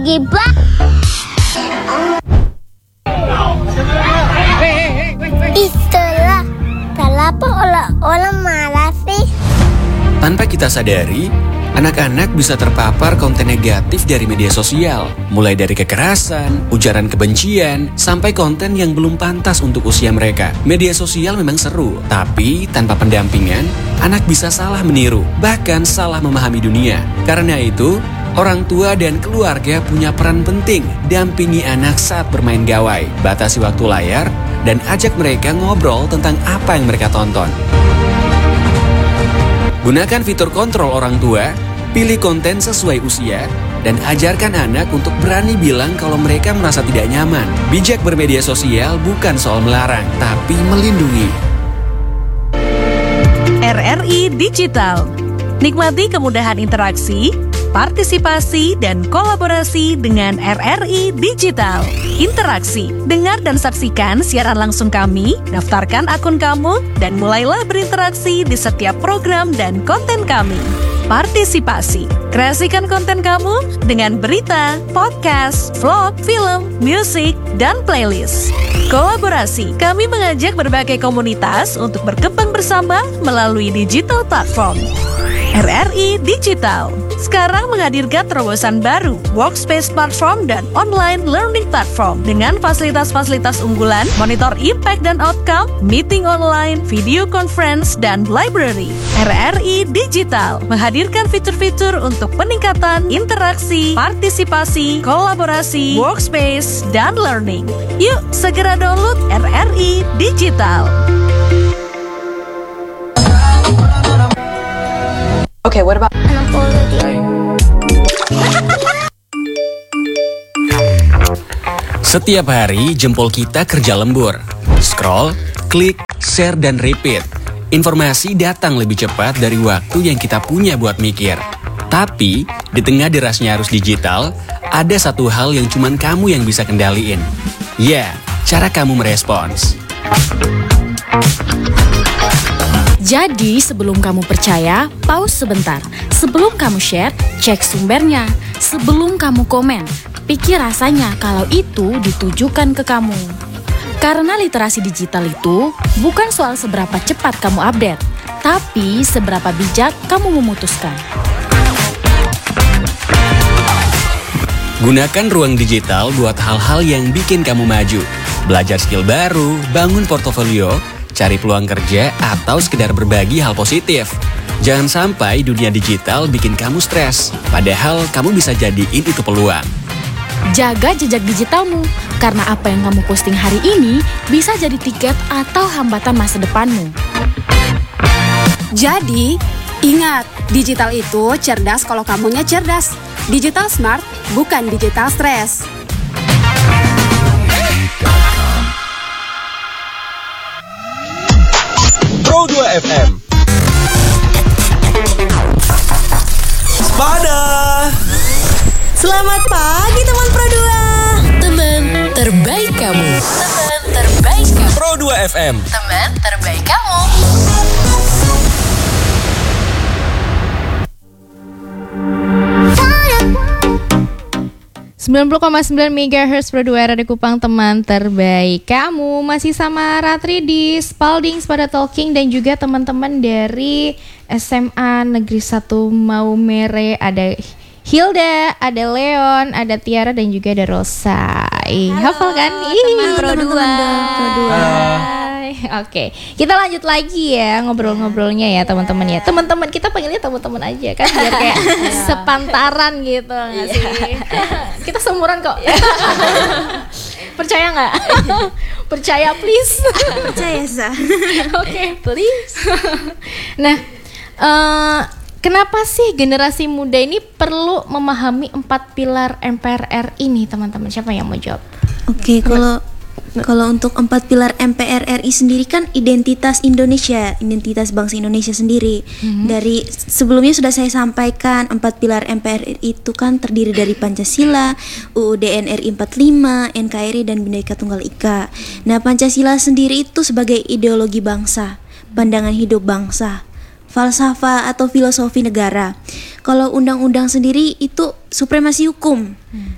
gibah. Istilah kenapa orang marah sih? Tanpa kita sadari, anak-anak bisa terpapar konten negatif dari media sosial. Mulai dari kekerasan, ujaran kebencian, sampai konten yang belum pantas untuk usia mereka. Media sosial memang seru, tapi tanpa pendampingan, anak bisa salah meniru, bahkan salah memahami dunia. Karena itu, orang tua dan keluarga punya peran penting dampingi anak saat bermain gawai, batasi waktu layar, dan ajak mereka ngobrol tentang apa yang mereka tonton. Gunakan fitur kontrol orang tua, pilih konten sesuai usia, dan ajarkan anak untuk berani bilang kalau mereka merasa tidak nyaman. Bijak bermedia sosial bukan soal melarang, tapi melindungi. RRI Digital. Nikmati kemudahan interaksi, partisipasi, dan kolaborasi dengan RRI Digital. Interaksi, dengar dan saksikan siaran langsung kami, daftarkan akun kamu, dan mulailah berinteraksi di setiap program dan konten kami. Partisipasi, kreasikan konten kamu dengan berita, podcast, vlog, film, musik, dan playlist. Kolaborasi, kami mengajak berbagai komunitas untuk berkembang bersama melalui digital platform. RRI Digital sekarang menghadirkan terobosan baru, workspace platform dan online learning platform dengan fasilitas-fasilitas unggulan, monitor impact dan outcome, meeting online, video conference, dan library. RRI Digital menghadirkan fitur-fitur untuk peningkatan interaksi, partisipasi, kolaborasi, workspace, dan learning. Yuk, segera download RRI Digital. Okay, what about... Setiap hari jempol kita kerja lembur. Scroll, klik, share, dan repeat. Informasi datang lebih cepat dari waktu yang kita punya buat mikir. Tapi, di tengah derasnya arus digital, ada satu hal yang cuman kamu yang bisa kendaliin. Ya, cara kamu merespons. Jadi sebelum kamu percaya, pause sebentar. Sebelum kamu share, cek sumbernya. Sebelum kamu komen, pikir rasanya kalau itu ditujukan ke kamu. Karena literasi digital itu bukan soal seberapa cepat kamu update, tapi seberapa bijak kamu memutuskan. Gunakan ruang digital buat hal-hal yang bikin kamu maju. Belajar skill baru, bangun portofolio, cari peluang kerja, atau sekedar berbagi hal positif. Jangan sampai dunia digital bikin kamu stres, padahal kamu bisa jadiin itu peluang. Jaga jejak digitalmu, karena apa yang kamu posting hari ini bisa jadi tiket atau hambatan masa depanmu. Jadi, ingat, digital itu cerdas kalau kamunya cerdas. Digital smart, bukan digital stress. Pro 2 FM. Pada. Selamat pagi teman Pro 2. Teman terbaik kamu. Teman terbaik kamu. Pro 2 FM. Teman terbaik kamu. 90,9 MHz Pro 2 Radio Kupang, teman terbaik kamu. Masih sama Ratri di Spalding pada Talking, dan juga teman-teman dari SMA Negeri 1 Maumere. Ada Hilda, ada Leon, ada Tiara, dan juga ada Rosa. Hafal kan? Teman Pro 2. Oke, kita lanjut lagi ya ngobrol-ngobrolnya ya teman-teman ya. Teman-teman, kita panggilnya teman-teman aja kan, biar kayak sepantaran gitu nggak sih? Kita seumuran kok. Percaya nggak? Percaya please. Percaya Sa. Oke, please. Nah, kenapa sih generasi muda ini perlu memahami 4 pilar MPR ini, teman-teman? Siapa yang mau jawab? Oke, kalau untuk 4 pilar MPR RI sendiri kan identitas Indonesia, identitas bangsa Indonesia sendiri. Dari sebelumnya sudah saya sampaikan 4 pilar MPR RI itu kan terdiri dari Pancasila, UUD NRI 45, NKRI, dan Bhinneka Tunggal Ika. Nah, Pancasila sendiri itu sebagai ideologi bangsa, pandangan hidup bangsa, falsafah atau filosofi negara. Kalau undang-undang sendiri itu supremasi hukum.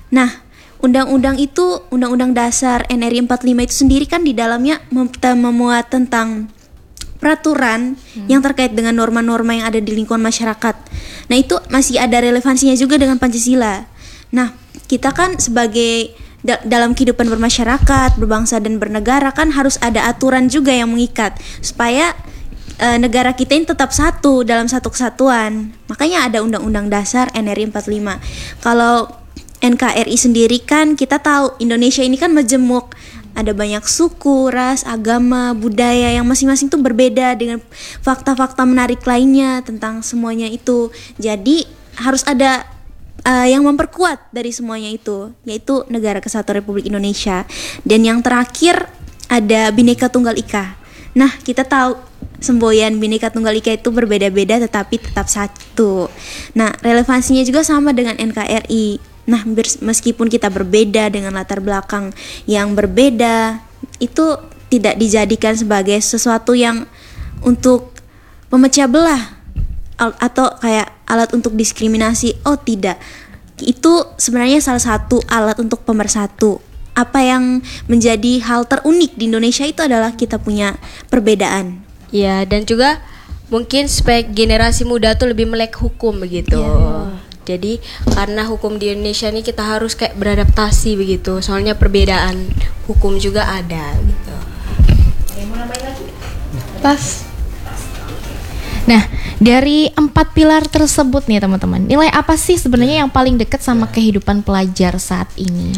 Nah, Undang-Undang Dasar NRI 45 itu sendiri kan di dalamnya memuat tentang peraturan yang terkait dengan norma-norma yang ada di lingkungan masyarakat. Nah, itu masih ada relevansinya juga dengan Pancasila. Nah, kita kan sebagai dalam kehidupan bermasyarakat, berbangsa dan bernegara kan harus ada aturan juga yang mengikat supaya negara kita ini tetap satu dalam satu kesatuan. Makanya ada Undang-Undang Dasar NRI 45. Kalau NKRI sendiri kan kita tahu Indonesia ini kan majemuk, ada banyak suku, ras, agama, budaya yang masing-masing tuh berbeda dengan fakta-fakta menarik lainnya tentang semuanya itu. Jadi harus ada yang memperkuat dari semuanya itu, yaitu Negara Kesatuan Republik Indonesia. Dan yang terakhir ada Bhinneka Tunggal Ika. Nah, kita tahu semboyan Bhinneka Tunggal Ika itu berbeda-beda tetapi tetap satu. Nah, relevansinya juga sama dengan NKRI. Nah, meskipun kita berbeda dengan latar belakang yang berbeda, itu tidak dijadikan sebagai sesuatu yang untuk memecah belah atau kayak alat untuk diskriminasi. Oh tidak, itu sebenarnya salah satu alat untuk pemersatu. Apa yang menjadi hal terunik di Indonesia itu adalah kita punya perbedaan. Ya, dan juga mungkin supaya generasi muda tuh lebih melek hukum begitu. Jadi karena hukum di Indonesia ini kita harus kayak beradaptasi begitu. Soalnya perbedaan hukum juga ada gitu. Mau nambahin lagi? Pas. Nah, dari 4 pilar tersebut nih teman-teman, nilai apa sih sebenarnya yang paling dekat sama kehidupan pelajar saat ini?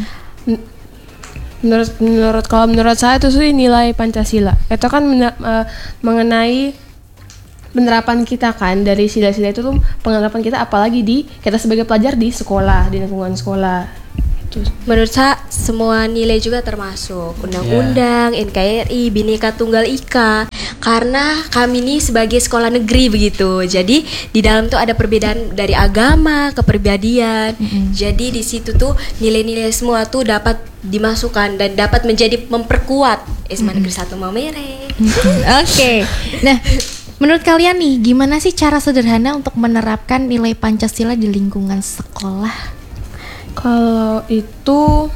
Menurut saya itu sih nilai Pancasila. Itu kan mengenai penerapan kita kan, dari sila-sila itu tuh penerapan kita apalagi di kita sebagai pelajar di sekolah, di lingkungan sekolah. Menurut saya semua nilai juga termasuk undang-undang, NKRI, Bhinneka Tunggal Ika. Karena kami ini sebagai sekolah negeri begitu. Jadi di dalam tuh ada perbedaan dari agama, kepribadian. Jadi di situ tuh nilai-nilai semua tuh dapat dimasukkan dan dapat menjadi memperkuat SMA Negeri 1 Maumere. Oke. Nah, menurut kalian nih, gimana sih cara sederhana untuk menerapkan nilai Pancasila di lingkungan sekolah? Kalau itu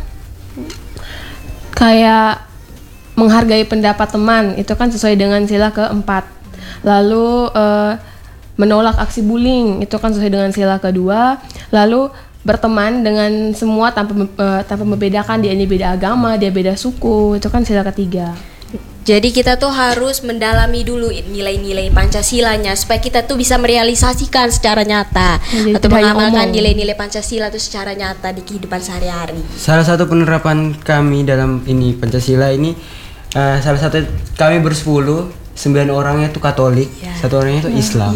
kayak menghargai pendapat teman, itu kan sesuai dengan sila keempat. Lalu menolak aksi bullying, itu kan sesuai dengan sila kedua. Lalu berteman dengan semua tanpa membedakan, dia ini beda agama, dia beda suku, itu kan sila ketiga. Jadi kita tuh harus mendalami dulu nilai-nilai Pancasilanya supaya kita tuh bisa merealisasikan secara nyata atau mengamalkan nilai-nilai Pancasila itu secara nyata di kehidupan sehari-hari. Salah satu penerapan kami dalam ini Pancasila ini, salah satu kami 9 orangnya itu Katolik, 1 orangnya itu Islam.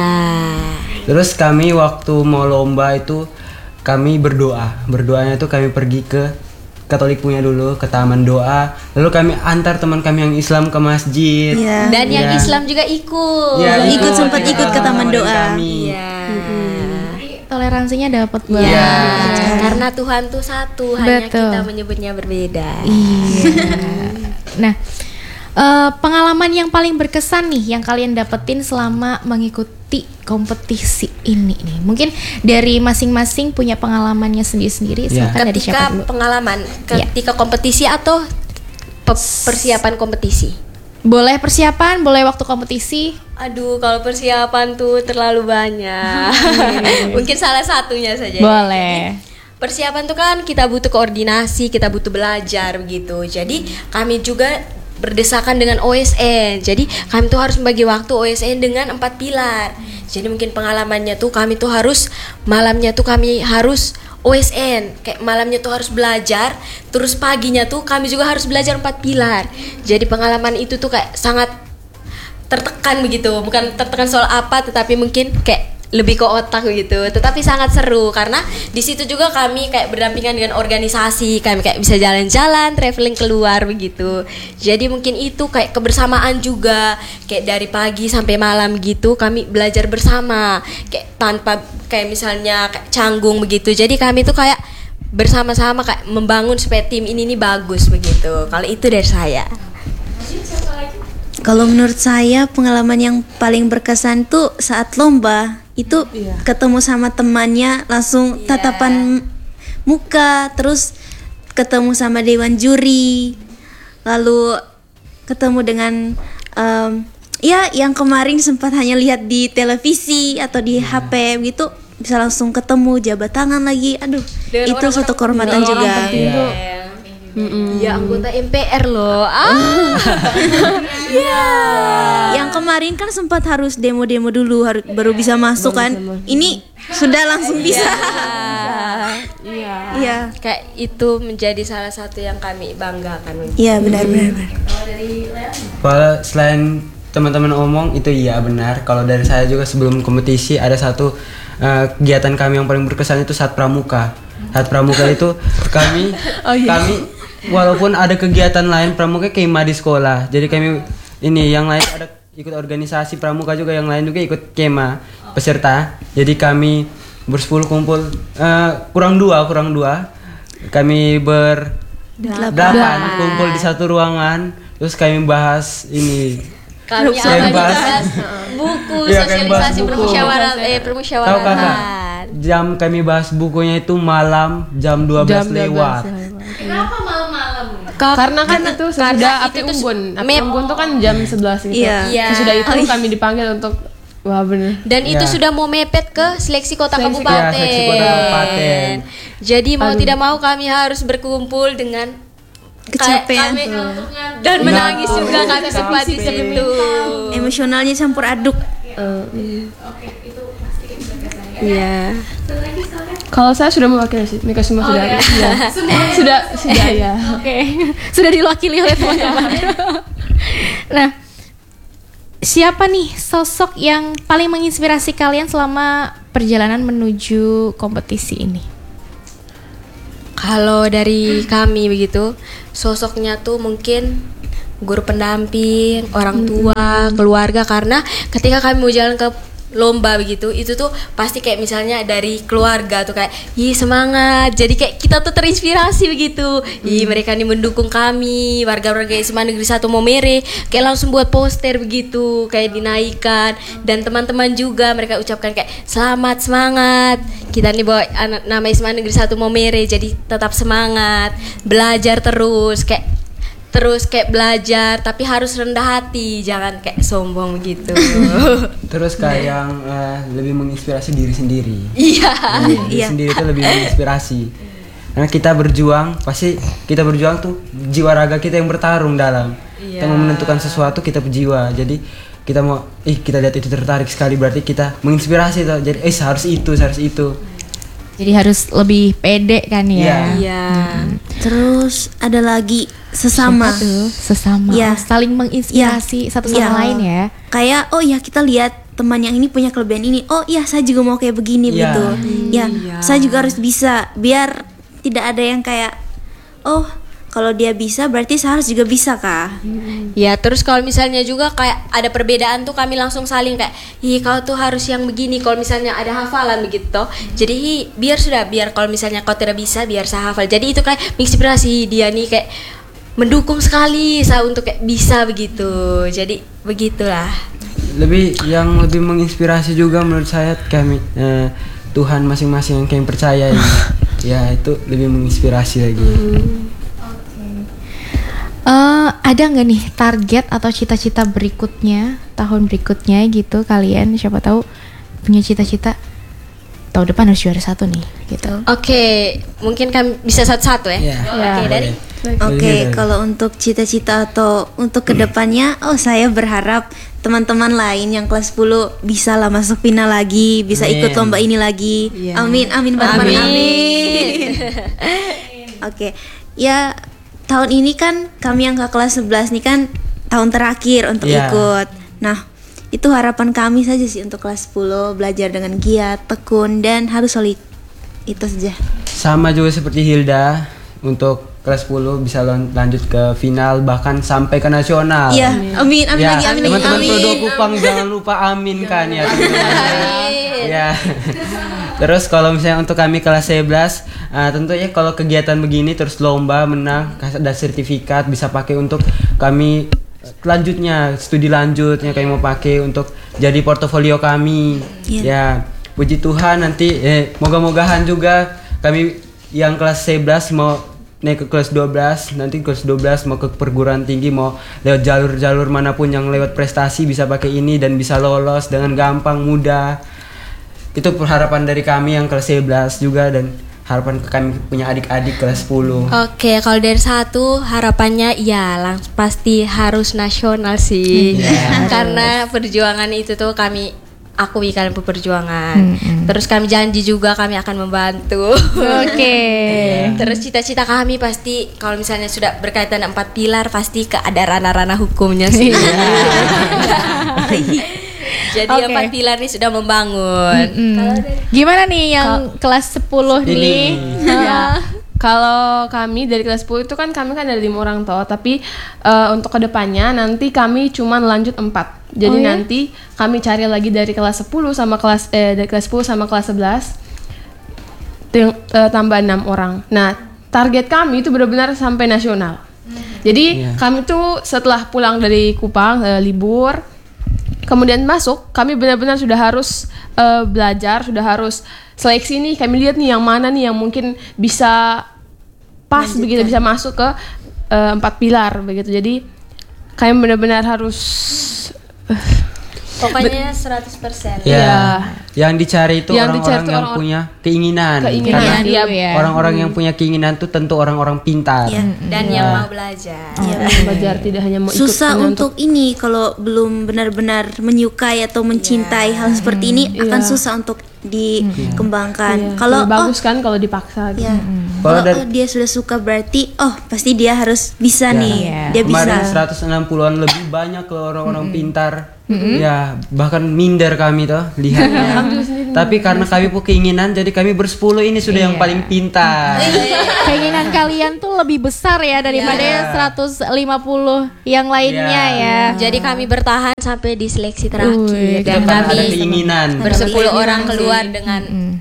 Terus kami waktu mau lomba itu kami berdoanya itu kami pergi ke Katolik punya dulu ke taman doa, lalu kami antar teman kami yang Islam ke masjid. Dan yang Islam juga ikut. Sempat ikut ke taman doa. Toleransinya dapat banget. Karena Tuhan tuh satu, hanya kita menyebutnya berbeda. Nah, pengalaman yang paling berkesan nih yang kalian dapetin selama mengikuti kompetisi ini nih, mungkin dari masing-masing punya pengalamannya sendiri-sendiri. Silakan dari siapa dulu? Pengalaman ketika kompetisi atau persiapan kompetisi? Boleh persiapan, boleh waktu kompetisi. Aduh, kalau persiapan tuh terlalu banyak. Mungkin salah satunya saja. Boleh. Persiapan tuh kan kita butuh koordinasi, kita butuh belajar begitu. Jadi kami juga berdesakan dengan OSN. Jadi kami tuh harus membagi waktu OSN dengan 4 pilar. Jadi mungkin pengalamannya tuh kami tuh harus malamnya tuh kami harus OSN, kayak malamnya tuh harus belajar, terus paginya tuh kami juga harus belajar 4 pilar. Jadi pengalaman itu tuh kayak sangat tertekan begitu, bukan tertekan soal apa, tetapi mungkin kayak lebih ke otak gitu, tetapi sangat seru karena di situ juga kami kayak berdampingan dengan organisasi, kami kayak bisa jalan-jalan, traveling keluar begitu. Jadi mungkin itu kayak kebersamaan juga, kayak dari pagi sampai malam gitu kami belajar bersama, kayak tanpa kayak misalnya kayak canggung begitu. Jadi kami tuh kayak bersama-sama kayak membangun supaya tim ini nih bagus begitu. Kalau itu dari saya. Kalau menurut saya pengalaman yang paling berkesan tuh saat lomba itu ketemu sama temannya langsung tatapan muka, terus ketemu sama dewan juri, lalu ketemu dengan ya yang kemarin sempat hanya lihat di televisi atau di HP gitu, bisa langsung ketemu, jabat tangan lagi. Aduh, Dengan itu suatu kehormatan juga. Ya anggota MPR loh. Yang kemarin kan sempat harus demo-demo dulu baru bisa masuk kan. Ini sudah langsung bisa. Iya. Kayak itu menjadi salah satu yang kami banggakan. Iya, benar. Kalau selain teman-teman omong itu iya benar. Kalau dari saya juga sebelum kompetisi ada satu kegiatan kami yang paling berkesan itu saat pramuka. Saat pramuka itu kami walaupun ada kegiatan lain pramuka kema di sekolah. Jadi kami ini yang lain ada ikut organisasi pramuka juga, yang lain juga ikut kema peserta. Jadi kami bersepuluh kumpul kurang dua kami berdelapan kumpul di satu ruangan, terus kami bahas ini. Kami bahas buku sosialisasi permusyawaratan. Jam kami bahas bukunya itu malam jam 12 lewat. Kenapa malam-malam? Karena kan itu sudah api unggun. Api unggun tuh kan jam 11 gitu. Iya. Sudah itu kami dipanggil untuk bener. Dan itu sudah mau mepet ke seleksi kota kabupaten. Seleksi kota kabupaten. Jadi mau tidak mau kami harus berkumpul dengan kecapean dan menangis juga kami sempat di situ. Emosionalnya campur aduk. Iya. Kalau saya sudah mewakili sih, mereka semua sudah ada. Sudah ya. Oke. Sudah diwakili oleh teman-teman. Nah, siapa nih sosok yang paling menginspirasi kalian selama perjalanan menuju kompetisi ini? Kalau dari kami begitu, sosoknya tuh mungkin guru pendamping, orang tua, keluarga, karena ketika kami mau jalan ke lomba begitu, itu tuh pasti kayak misalnya dari keluarga tuh kayak semangat, jadi kayak kita tuh terinspirasi begitu. Mereka nih mendukung kami, warga-warga SMA Negeri 1 Maumere, kayak langsung buat poster begitu, kayak dinaikkan. Dan teman-teman juga mereka ucapkan kayak selamat, semangat, kita nih bawa nama SMA Negeri 1 Maumere, jadi tetap semangat, belajar terus kayak belajar, tapi harus rendah hati, jangan kayak sombong gitu. Terus kayak yang lebih menginspirasi diri sendiri. Iya. Diri sendiri itu lebih menginspirasi. Karena kita berjuang, pasti kita berjuang tuh jiwa raga kita yang bertarung dalam. Kita mau menentukan sesuatu, kita berjiwa. Jadi kita mau, kita lihat itu tertarik sekali, berarti kita menginspirasi tuh. Jadi harus itu. Jadi harus lebih pede kan ya. Iya. Terus ada lagi sesama ya, saling menginspirasi satu sama lain ya. Kayak kita lihat teman yang ini punya kelebihan ini, saya juga mau kayak begini gitu. Saya juga harus bisa, biar tidak ada yang kayak kalau dia bisa berarti saya harus juga bisa kah. Ya, terus kalau misalnya juga kayak ada perbedaan tuh kami langsung saling kayak kau tuh harus yang begini, kalau misalnya ada hafalan begitu. Jadi biar kalau misalnya kau tidak bisa, biar saya hafal. Jadi itu kayak menginspirasi dia nih, kayak mendukung sekali saya untuk kayak bisa begitu. Jadi begitulah. Yang lebih menginspirasi juga menurut saya kami Tuhan masing-masing yang kami percaya ini. Ya, itu lebih menginspirasi lagi. Ada nggak nih target atau cita-cita berikutnya, tahun berikutnya gitu kalian? Siapa tahu punya cita-cita tahun depan harus juara 1 nih gitu. Oke, mungkin kami bisa satu-satu ya. Oke, dari kalau untuk cita-cita atau untuk kedepannya, saya berharap teman-teman lain yang kelas 10 bisa lah masuk final lagi, bisa ikut lomba ini lagi. Amin bareng-bareng. Amin. Oke, ya tahun ini kan kami yang ke kelas 11 nih kan tahun terakhir untuk ikut. Nah, itu harapan kami saja sih untuk kelas 10, belajar dengan giat, tekun, dan harus solid. Itu saja. Sama juga seperti Hilda, untuk kelas 10 bisa lanjut ke final, bahkan sampai ke nasional. Iya, amin lagi. Teman-teman Prodo Kupang jangan lupa amin kan ya teman-teman. Ya. Terus kalau misalnya untuk kami kelas 11, tentunya kalau kegiatan begini terus lomba menang, ada sertifikat bisa pakai untuk kami selanjutnya, studi lanjutnya kami mau pakai untuk jadi portofolio kami. Ya, puji Tuhan nanti moga-mogahan juga kami yang kelas 11 mau naik ke kelas 12, nanti kelas 12 mau ke perguruan tinggi, mau lewat jalur-jalur manapun yang lewat prestasi bisa pakai ini dan bisa lolos dengan gampang, mudah. Itu harapan dari kami yang kelas 11 juga, dan harapan kami punya adik-adik kelas 10. Oke, kalau dari satu harapannya ya pasti harus nasional sih. Karena perjuangan itu tuh kami akui kalian perjuangan. Terus kami janji juga kami akan membantu. Oke. Terus cita-cita kami pasti kalau misalnya sudah berkaitan 4 pilar pasti ada ranah-ranah hukumnya sih. Jadi 4 pilar ini sudah membangun. Gimana nih yang kelas 10 nih? Ya. Kalau kami dari kelas 10 itu kan kami kan ada 5 orang toh, tapi untuk kedepannya nanti kami cuma lanjut 4. Jadi nanti kami cari lagi dari kelas 10 sama dari kelas 10 sama kelas 11 tambah 6 orang. Nah, target kami itu benar-benar sampai nasional. Jadi kami tuh setelah pulang dari Kupang libur, kemudian masuk, kami benar-benar sudah harus belajar, sudah harus seleksi nih. Kami lihat nih yang mana nih yang mungkin bisa pas begitu, bisa masuk ke 4 pilar begitu. Jadi kami benar-benar harus pokoknya 100%. Ya. Yang dicari itu orang-orang yang punya keinginan. Karena orang-orang yang punya keinginan itu tentu orang-orang pintar. Dan yang mau belajar. Belajar tidak hanya mau susah untuk ini kalau belum benar-benar menyukai atau mencintai hal seperti ini akan susah untuk dikembangkan. Kalau bagus kan kalau dipaksa. Kalau dia sudah suka berarti pasti dia harus bisa nih. Dia bisa. Kemarin 160-an lebih banyak ke orang-orang pintar. Ya, bahkan minder kami toh lihatnya. Tapi karena kami punya keinginan, jadi kami bersepuluh ini sudah yang paling pintar. Keinginan kalian tuh lebih besar ya daripada 150 yang lainnya ya. Jadi kami bertahan sampai di seleksi terakhir. Dan Ada kami keinginan. bersepuluh orang keluar dengan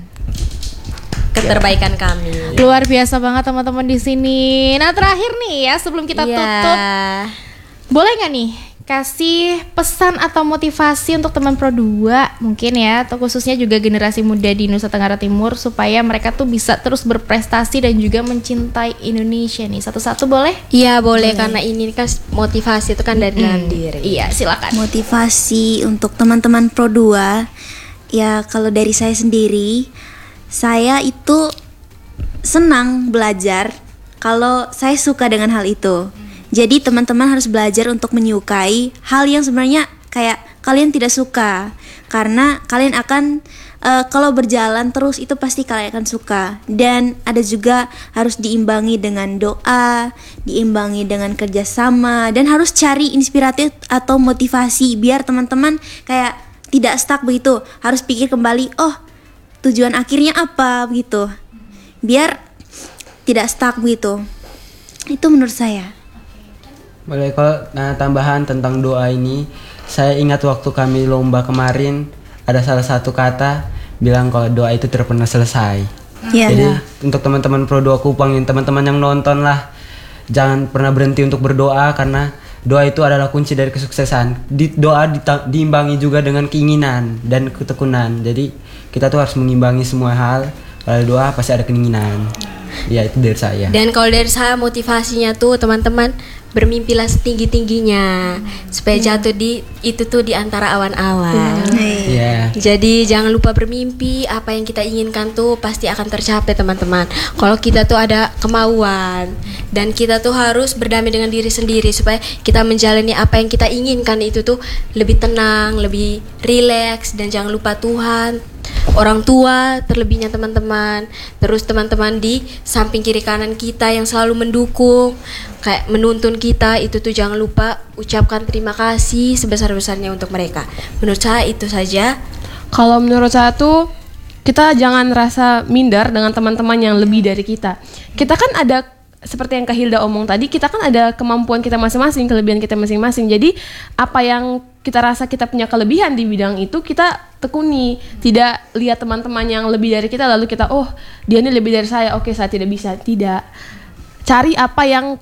keterbaikan kami. Luar biasa banget teman-teman di sini. Nah, terakhir nih ya sebelum kita tutup, boleh nggak nih kasih pesan atau motivasi untuk teman Pro 2 mungkin ya, atau khususnya juga generasi muda di Nusa Tenggara Timur supaya mereka tuh bisa terus berprestasi dan juga mencintai Indonesia nih. Satu-satu boleh? Iya boleh, karena ini kan motivasi itu kan dari dalam diri. Iya, silakan. Motivasi untuk teman-teman Pro 2, ya kalau dari saya sendiri, saya itu senang belajar kalau saya suka dengan hal itu. Jadi teman-teman harus belajar untuk menyukai hal yang sebenarnya kayak kalian tidak suka, karena kalian akan kalau berjalan terus itu pasti kalian akan suka. Dan ada juga harus diimbangi dengan doa, diimbangi dengan kerjasama, dan harus cari inspiratif atau motivasi biar teman-teman kayak tidak stuck begitu. Harus pikir kembali, tujuan akhirnya apa begitu, biar tidak stuck begitu. Itu menurut saya. Boleh, kalau tambahan tentang doa ini, saya ingat waktu kami lomba kemarin ada salah satu kata bilang kalau doa itu tidak pernah selesai. Jadi untuk teman-teman Pro 2 Kupang, teman-teman yang nonton lah, jangan pernah berhenti untuk berdoa, karena doa itu adalah kunci dari kesuksesan. Doa diimbangi juga dengan keinginan dan ketekunan. Jadi kita tuh harus mengimbangi semua hal. Kalau doa pasti ada keinginan. Ya, itu dari saya. Dan kalau dari saya motivasinya tuh teman-teman, bermimpilah setinggi-tingginya supaya jatuh di antara awan-awan. Jadi jangan lupa bermimpi, apa yang kita inginkan tuh pasti akan tercapai teman-teman. Kalau kita tuh ada kemauan dan kita tuh harus berdamai dengan diri sendiri supaya kita menjalani apa yang kita inginkan itu tuh lebih tenang, lebih rileks, dan jangan lupa Tuhan, orang tua terlebihnya teman-teman. Terus teman-teman di samping kiri kanan kita yang selalu mendukung, kayak menuntun kita, itu tuh jangan lupa ucapkan terima kasih sebesar-besarnya untuk mereka. Menurut saya itu saja. Kalau menurut saya tuh kita jangan rasa minder dengan teman-teman yang lebih dari kita. Kita kan ada, seperti yang Kak Hilda omong tadi, kita kan ada kemampuan kita masing-masing, kelebihan kita masing-masing. Jadi apa yang kita rasa kita punya kelebihan di bidang itu, kita tekuni. Tidak lihat teman-teman yang lebih dari kita lalu kita, dia ini lebih dari saya, oke saya tidak bisa. Tidak. Cari apa yang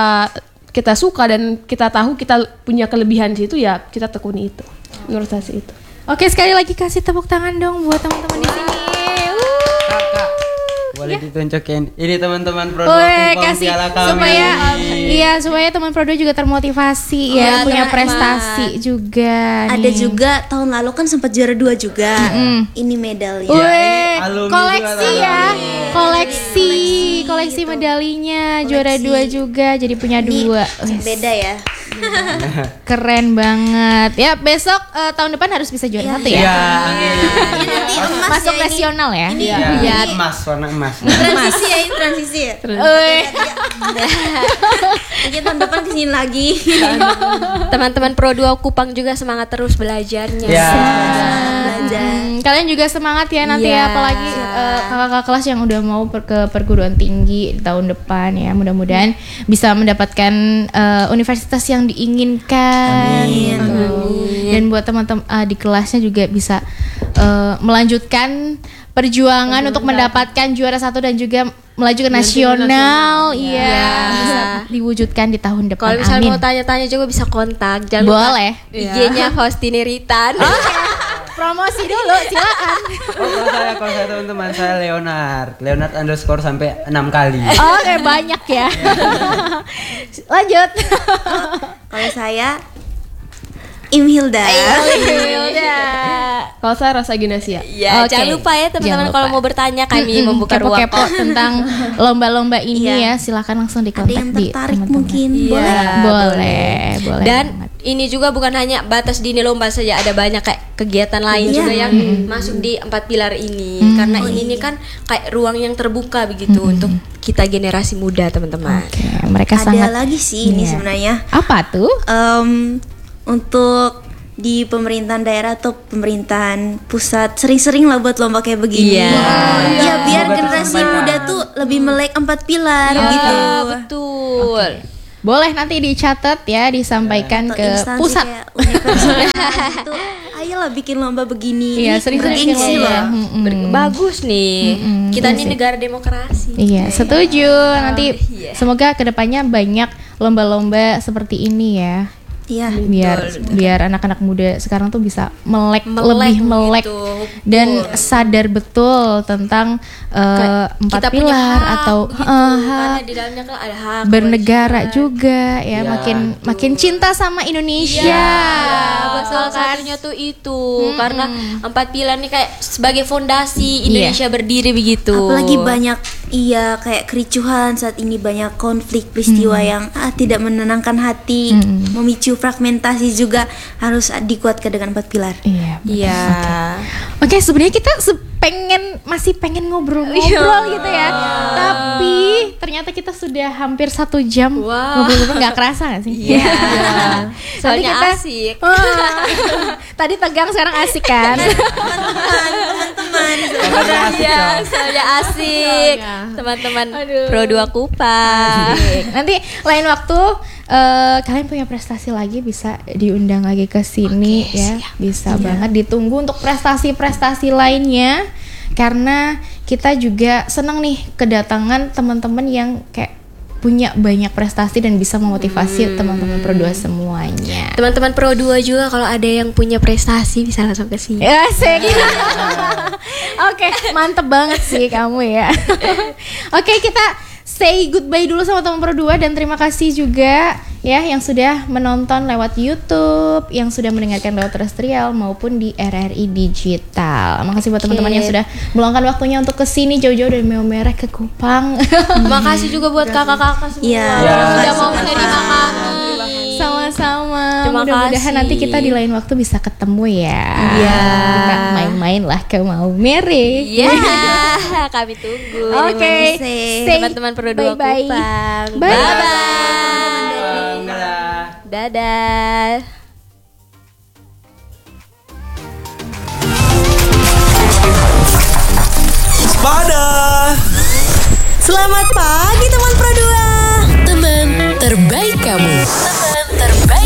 kita suka dan kita tahu kita punya kelebihan di situ, ya kita tekuni itu. Menurut saya sih itu. Oke, sekali lagi kasih tepuk tangan dong buat teman-teman di sini. Boleh ditunjukin. Ini teman-teman Pro 2 Woi, Kupang kasih piala kami. supaya iya supaya teman Pro 2 juga termotivasi ya, punya teman-teman. prestasi juga. Ada nih. juga tahun lalu kan sempat juara 2 juga. Ini medalnya. Wih, alumni koleksi juga, ya, alumni. koleksi medalinya, juara 2 juga, jadi punya 2. Beda ya. Keren banget. Ya besok tahun depan harus bisa juara 1 ya. Iya. Nanti emas Masuk ya ini. nasional ya. Iya. Emas, warna emas. Transisi ya, ini transisi ya. Wih. Mungkin tahun depan kesini lagi. Teman-teman Pro 2 Kupang juga semangat terus belajarnya. Ya. Kalian juga semangat ya nanti Iya. ya, apalagi kakak-kakak kelas yang udah mau ke perguruan tinggi di tahun depan ya, mudah-mudahan bisa mendapatkan universitas yang diinginkan. Gitu. Dan buat teman-teman di kelasnya juga bisa melanjutkan perjuangan untuk mendapatkan juara 1 dan juga melaju ke nasional. Iya, bisa diwujudkan di tahun depan. Kalau misalnya Amin. mau tanya-tanya juga bisa kontak. Jangan lupa Boleh. IG-nya Faustini Ritan. Promosi dulu, silakan. Kalau saya teman-teman, saya Leonard _ sampai 6 kali. Oke, banyak ya. Lanjut. Kalau saya Imhilda. Kalau saya Rosa Ginasia. Ya, Oke. jangan lupa ya teman-teman Jangan kalau lupa. mau bertanya kami membuka ruang. Kepo-kepo tentang lomba-lomba ini ya, silakan langsung Ada dikontak yang di tertarik teman-teman. mungkin. Iya, Boleh. Dan ini juga bukan hanya batas di lomba saja, ada banyak kayak kegiatan lain juga yang masuk di 4 pilar ini. Karena ini kan kayak ruang yang terbuka begitu untuk kita generasi muda, teman-teman. Oke, mereka Ada sangat lagi sih ini Iya. sebenarnya. Apa tuh? Untuk di pemerintahan daerah atau pemerintahan pusat sering-sering lah buat lomba kayak begini. Iya. Ya biar Semoga generasi tersampaikan. muda tuh lebih melek 4 pilar gitu. Betul. Boleh nanti dicatat ya, disampaikan Atau ke instansi pusat. kayak universitas itu, ayolah bikin lomba begini. Iya, Ini sering-sering bikin bergengsi lomba. loh. Bagus nih. Kita ini negara demokrasi. Iya, setuju. Nanti semoga kedepannya banyak lomba-lomba seperti ini ya. Iya. Biar anak-anak muda sekarang tuh bisa melek lebih gitu. melek dan sadar betul tentang 4 kita punya pilar hak atau begitu. hak Karena di dalamnya kan ada hak bernegara kewajiban. juga ya, makin cinta sama Indonesia. Salah satunya tuh itu karena 4 pilar nih kayak sebagai fondasi Indonesia berdiri begitu. Apalagi banyak kayak kericuhan saat ini, banyak konflik peristiwa yang tidak menenangkan hati, memicu fragmentasi juga, harus dikuatkan dengan 4 pilar. Iya. Oke, sebenarnya kita masih pengen ngobrol-ngobrol gitu ya. Tapi ternyata kita sudah hampir 1 jam ngobrol-ngobrol, nggak kerasa nggak sih? Iya. Nanti Soalnya kita- asik. Tadi tegang, sekarang asik kan? Teman-teman. Iya, soalnya asik. Teman-teman Pro 2 Kupang. Nanti lain waktu kalian punya prestasi lagi bisa diundang lagi ke sini ya. Bisa banget ditunggu untuk prestasi-prestasi lainnya, karena kita juga senang nih kedatangan teman-teman yang kayak punya banyak prestasi dan bisa memotivasi teman-teman Pro 2 semuanya. Teman-teman Pro 2 juga kalau ada yang punya prestasi bisa langsung ke sini. Asik. Oke, mantep banget sih kamu ya. Oke, kita say goodbye dulu sama teman Pro 2 dan terima kasih juga ya yang sudah menonton lewat YouTube, yang sudah mendengarkan lewat terrestrial maupun di RRI Digital. Makasih buat teman-teman yang sudah meluangkan waktunya untuk kesini jauh-jauh dari Meomerek ke Kupang. Makasih juga buat kakak-kakak semua yang sudah mau menerima kami. Sama-sama. Terima Mudah-mudahan kasih. nanti kita di lain waktu bisa ketemu ya. Iya. Kita main-main lah ke Meomerek. Iya, kami tunggu. Oke, teman-teman Pro 2 bye-bye. Kupang. Bye-bye. Bye-bye. Dadah.